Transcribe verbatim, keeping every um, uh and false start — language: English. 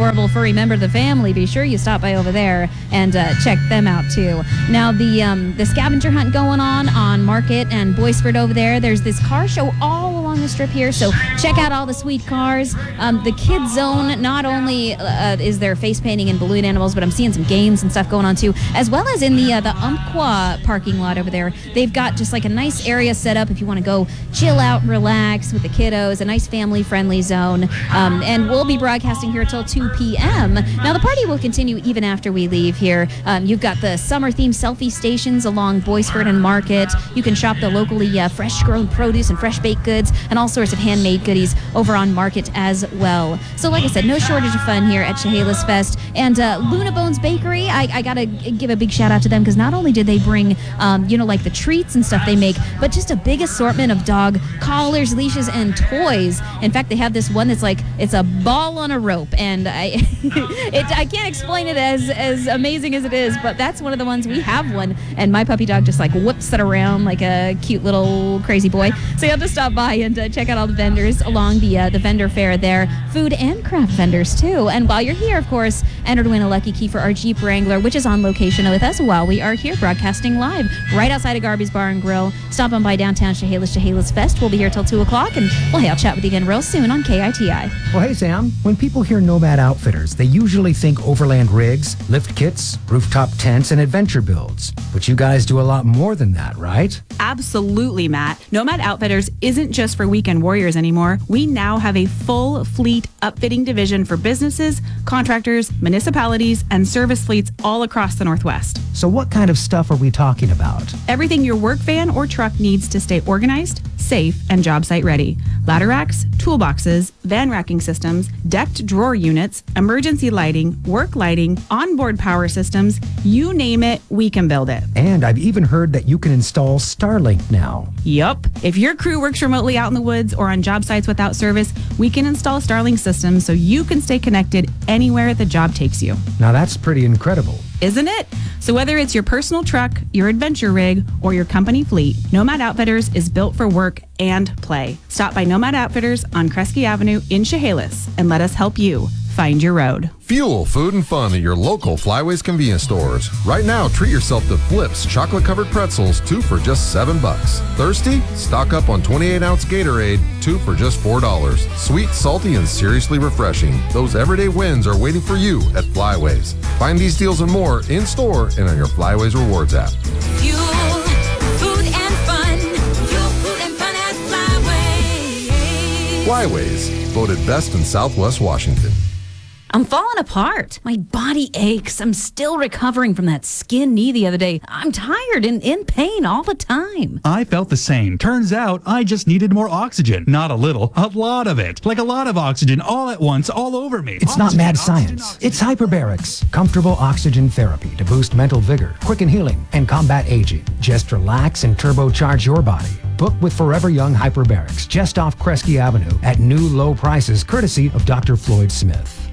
adorable furry member of the family, be sure you stop by over there and uh, check them out too. Now, the um, the scavenger hunt going on on Market and Boisford over there. There's this car show all along the strip here, so check out all the sweet cars. Um, the kids zone, not only uh, is there face painting and balloon animals, but I'm seeing some games and stuff going on too, as well as in the uh, the Umpqua parking lot over there. They've got just like a nice area set up if you want to go chill out and relax with the kiddos, a nice family-friendly zone. Um, and we'll be broadcasting here till two p.m. Now, the party will continue even after we leave here. Um, you've got the summer-themed selfie stations along Boisford and Market. You can shop the locally uh, fresh-grown produce and fresh baked goods and all sorts of handmade goodies over on Market as well. So, like I said, no shortage of fun here at Chehalis Fest. And uh, Luna Bones Bakery, I, I got to give a big shout-out to them because not only did they bring, um, you know, like the treats and stuff they make, but just a big assortment of dog collars, leashes, and toys. In fact, they have this one that's like, it's a ball on a rope, and I it, I can't explain it as, as amazing as it is, but that's one of the ones. We have one, and my puppy dog just like whips it around like a cute little crazy boy. So you have to stop by and uh, check out all the vendors along the uh, the vendor fair there, food and craft vendors too. And while you're here, of course, enter to win a lucky key for our Jeep Wrangler, which is on location with us while we are here broadcasting live right outside of Garby's Bar and Grill. Stop on by downtown Chehalis, Chehalis Fest. We'll be here till two o'clock, and we'll hey, I'll chat with you again real soon on K I T I. Well, hey, Sam. When people hear Nomad Outfitters, they usually think overland rigs, lift kits, rooftop tents, and adventure builds. But you guys do a lot more than that, right? Absolutely, Matt. Nomad Outfitters isn't just for weekend warriors anymore. We now have a full fleet upfitting division for businesses, contractors, municipalities, and service fleets all across the Northwest. So what kind of stuff are we talking about? Everything your work van or truck needs to stay organized, safe, and job site ready. Ladder racks, toolboxes, van racking systems, decked drawer units, emergency lighting, work lighting, onboard power systems, you name it, we can build it. And I've even heard that you can install Starlink now. Yup. If your crew works remotely out in the woods or on job sites without service, we can install Starlink systems so you can stay connected anywhere the job takes you. Now that's pretty incredible. Isn't it? So whether it's your personal truck, your adventure rig, or your company fleet, Nomad Outfitters is built for work and play. Stop by Nomad Outfitters on Kresge Avenue in Chehalis and let us help you find your road. Fuel, food, and fun at your local Flyways convenience stores. Right now, treat yourself to Flips chocolate-covered pretzels, two for just seven bucks. Thirsty? Stock up on twenty-eight ounce Gatorade, two for just four dollars. Sweet, salty, and seriously refreshing. Those everyday wins are waiting for you at Flyways. Find these deals and more in-store and on your Flyways Rewards app. Fuel, food, and fun. Fuel, food, and fun at Flyways. Flyways, voted best in Southwest Washington. I'm falling apart. My body aches. I'm still recovering from that skin knee the other day. I'm tired and in pain all the time. I felt the same. Turns out I just needed more oxygen. Not a little, a lot of it. Like a lot of oxygen all at once, all over me. It's oxygen, not mad oxygen, science. oxygen. It's hyperbarics, comfortable oxygen therapy to boost mental vigor, quicken healing, and combat aging. Just relax and turbocharge your body. Book with Forever Young Hyperbarics just off Kresge Avenue at new low prices courtesy of Doctor Floyd Smith.